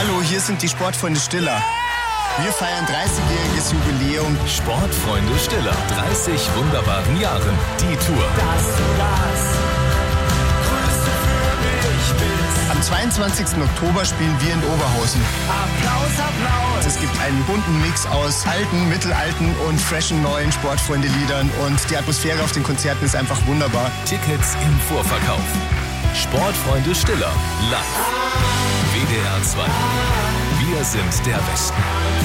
Hallo, hier sind die Sportfreunde Stiller. Wir feiern 30-jähriges Jubiläum. Sportfreunde Stiller, 30 wunderbaren Jahren. Die Tour. Dass du das Größte für mich bist. Am 22. Oktober spielen wir in Oberhausen. Applaus, Applaus. Es gibt einen bunten Mix aus alten, mittelalten und freshen neuen Sportfreunde-Liedern. Und die Atmosphäre auf den Konzerten ist einfach wunderbar. Tickets im Vorverkauf. Sportfreunde Stiller, live. WDR 2. Wir sind der Westen.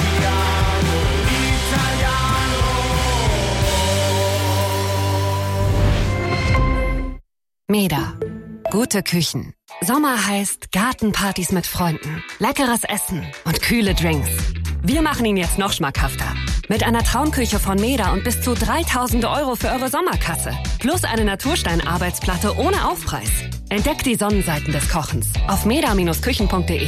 Meda. Gute Küchen. Sommer heißt Gartenpartys mit Freunden, leckeres Essen und kühle Drinks. Wir machen ihn jetzt noch schmackhafter. Mit einer Traumküche von Meda und bis zu 3.000 € für eure Sommerkasse. Plus eine Naturstein-Arbeitsplatte ohne Aufpreis. Entdeckt die Sonnenseiten des Kochens auf meda-küchen.de.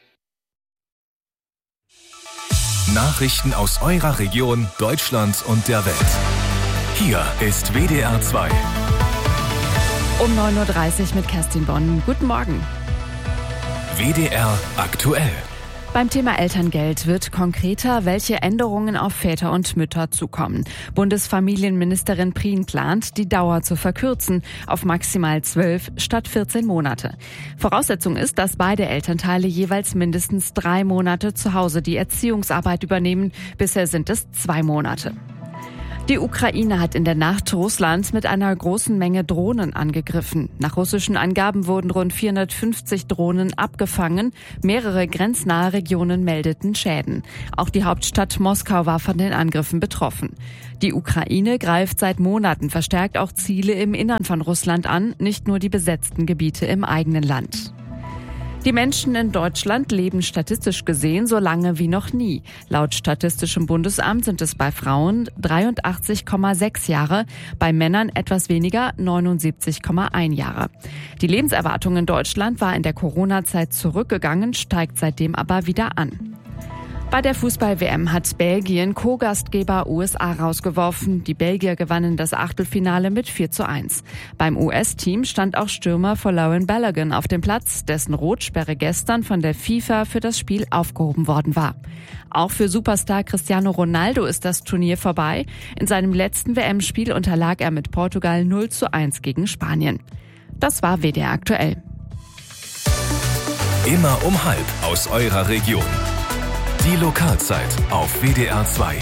Nachrichten aus eurer Region, Deutschland und der Welt. Hier ist WDR 2. Um 9.30 Uhr mit Kerstin Bonn. Guten Morgen. WDR aktuell. Beim Thema Elterngeld wird konkreter, welche Änderungen auf Väter und Mütter zukommen. Bundesfamilienministerin Prien plant, die Dauer zu verkürzen auf maximal 12 statt 14 Monate. Voraussetzung ist, dass beide Elternteile jeweils mindestens 3 Monate zu Hause die Erziehungsarbeit übernehmen. Bisher sind es 2 Monate. Die Ukraine hat in der Nacht Russland mit einer großen Menge Drohnen angegriffen. Nach russischen Angaben wurden rund 450 Drohnen abgefangen. Mehrere grenznahe Regionen meldeten Schäden. Auch die Hauptstadt Moskau war von den Angriffen betroffen. Die Ukraine greift seit Monaten verstärkt auch Ziele im Innern von Russland an, nicht nur die besetzten Gebiete im eigenen Land. Die Menschen in Deutschland leben statistisch gesehen so lange wie noch nie. Laut Statistischem Bundesamt sind es bei Frauen 83,6 Jahre, bei Männern etwas weniger 79,1 Jahre. Die Lebenserwartung in Deutschland war in der Corona-Zeit zurückgegangen, steigt seitdem aber wieder an. Bei der Fußball-WM hat Belgien Co-Gastgeber USA rausgeworfen. Die Belgier gewannen das Achtelfinale mit 4:1. Beim US-Team stand auch Stürmer Folarin Balogun auf dem Platz, dessen Rotsperre gestern von der FIFA für das Spiel aufgehoben worden war. Auch für Superstar Cristiano Ronaldo ist das Turnier vorbei. In seinem letzten WM-Spiel unterlag er mit Portugal 0:1 gegen Spanien. Das war WDR aktuell. Immer um 12 aus eurer Region. Die Lokalzeit auf WDR 2.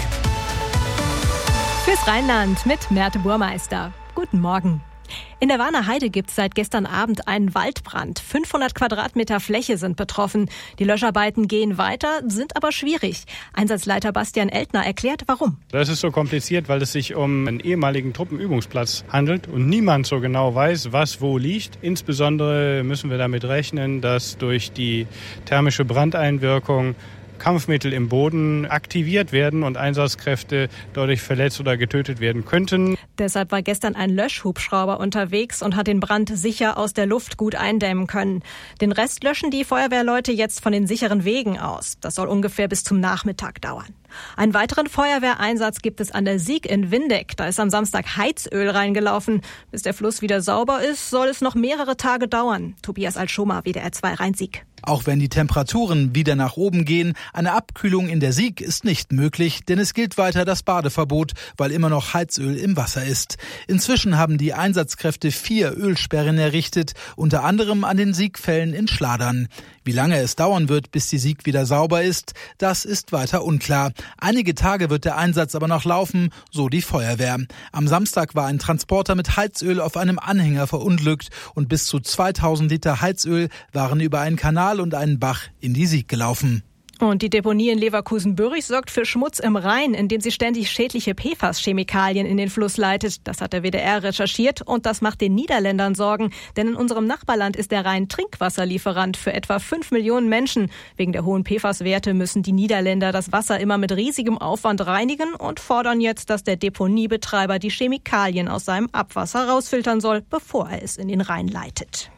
Fürs Rheinland mit Merte Burmeister. Guten Morgen. In der Warner Heide gibt es seit gestern Abend einen Waldbrand. 500 Quadratmeter Fläche sind betroffen. Die Löscharbeiten gehen weiter, sind aber schwierig. Einsatzleiter Bastian Eltner erklärt, warum. Das ist so kompliziert, weil es sich um einen ehemaligen Truppenübungsplatz handelt und niemand so genau weiß, was wo liegt. Insbesondere müssen wir damit rechnen, dass durch die thermische Brandeinwirkung Kampfmittel im Boden aktiviert werden und Einsatzkräfte dadurch verletzt oder getötet werden könnten. Deshalb war gestern ein Löschhubschrauber unterwegs und hat den Brand sicher aus der Luft gut eindämmen können. Den Rest löschen die Feuerwehrleute jetzt von den sicheren Wegen aus. Das soll ungefähr bis zum Nachmittag dauern. Einen weiteren Feuerwehreinsatz gibt es an der Sieg in Windeck. Da ist am Samstag Heizöl reingelaufen. Bis der Fluss wieder sauber ist, soll es noch mehrere Tage dauern. Tobias Altschoma, WDR 2 Rhein-Sieg. Auch wenn die Temperaturen wieder nach oben gehen, eine Abkühlung in der Sieg ist nicht möglich, denn es gilt weiter das Badeverbot, weil immer noch Heizöl im Wasser ist. Inzwischen haben die Einsatzkräfte 4 Ölsperren errichtet, unter anderem an den Siegfällen in Schladern. Wie lange es dauern wird, bis die Sieg wieder sauber ist, das ist weiter unklar. Einige Tage wird der Einsatz aber noch laufen, so die Feuerwehr. Am Samstag war ein Transporter mit Heizöl auf einem Anhänger verunglückt und bis zu 2000 Liter Heizöl waren über einen Kanal und einen Bach in die Sieg gelaufen. Und die Deponie in Leverkusen-Bürich sorgt für Schmutz im Rhein, indem sie ständig schädliche PFAS-Chemikalien in den Fluss leitet. Das hat der WDR recherchiert und das macht den Niederländern Sorgen. Denn in unserem Nachbarland ist der Rhein Trinkwasserlieferant für etwa 5 Millionen Menschen. Wegen der hohen PFAS-Werte müssen die Niederländer das Wasser immer mit riesigem Aufwand reinigen und fordern jetzt, dass der Deponiebetreiber die Chemikalien aus seinem Abwasser rausfiltern soll, bevor er es in den Rhein leitet.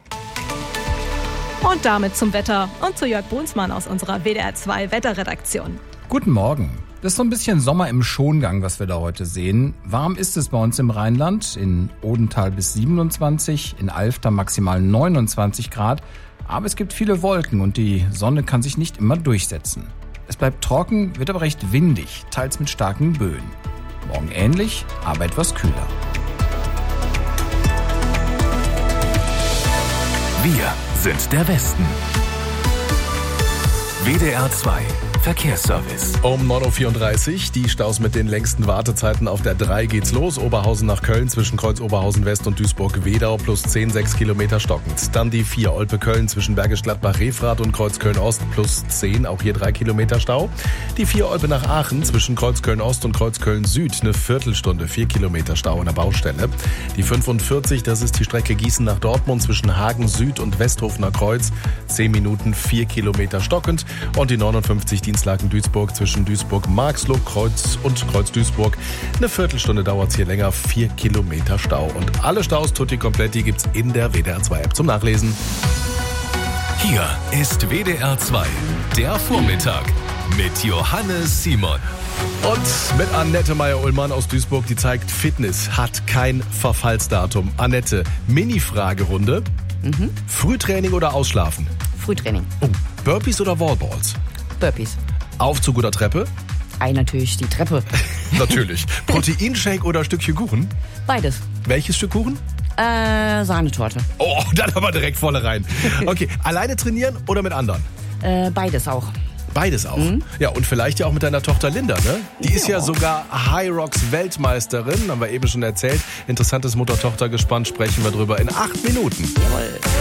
Und damit zum Wetter und zu Jörg Brunsmann aus unserer WDR 2 Wetterredaktion. Guten Morgen. Das ist so ein bisschen Sommer im Schongang, was wir da heute sehen. Warm ist es bei uns im Rheinland, in Odenthal bis 27, in Alfter maximal 29 Grad. Aber es gibt viele Wolken und die Sonne kann sich nicht immer durchsetzen. Es bleibt trocken, wird aber recht windig, teils mit starken Böen. Morgen ähnlich, aber etwas kühler. Wir sind der Westen. WDR 2 Verkehrsservice. Um 9.34 Uhr, die Staus mit den längsten Wartezeiten auf der 3 geht's los. Oberhausen nach Köln zwischen Kreuz Oberhausen West und Duisburg-Wedau plus 10, 6 Kilometer stockend. Dann die 4 Olpe-Köln zwischen Bergisch Gladbach-Refrath und Kreuz Köln-Ost plus 10, auch hier 3 Kilometer Stau. Die 4 Olpe nach Aachen zwischen Kreuz Köln-Ost und Kreuz Köln-Süd eine Viertelstunde, 4 Kilometer Stau an der Baustelle. Die 45, das ist die Strecke Gießen nach Dortmund zwischen Hagen Süd und Westhofener Kreuz, 10 Minuten, 4 Kilometer stockend. Und die 59, Dienstlaken-Duisburg zwischen Duisburg-Marxloh, Kreuz und Kreuz-Duisburg. Eine Viertelstunde dauert's hier länger, 4 Kilometer Stau. Und alle Staus tutti kompletti gibt's in der WDR 2 App zum Nachlesen. Hier ist WDR 2, der Vormittag mit Johannes Simon. Und mit Annette Meyer-Ullmann aus Duisburg, die zeigt, Fitness hat kein Verfallsdatum. Annette, Mini-Fragerunde. Frühtraining oder Ausschlafen? Frühtraining. Oh, Burpees oder Wallballs? Burpees. Aufzug oder Treppe? Natürlich die Treppe. Natürlich. Proteinshake oder Stückchen Kuchen? Beides. Welches Stück Kuchen? Sahnetorte. Oh, dann aber direkt volle rein. Okay, alleine trainieren oder mit anderen? Beides auch. Beides auch. Ja, und vielleicht ja auch mit deiner Tochter Linda, ne? Die ist ja sogar High Rocks Weltmeisterin, haben wir eben schon erzählt. Interessantes Mutter-Tochter-Gespann, sprechen wir drüber in 8 Minuten. Jawohl.